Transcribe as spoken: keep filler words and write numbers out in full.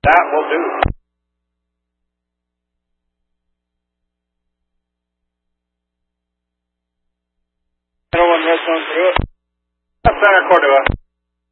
That will do. One red zone through it. Center Cordova.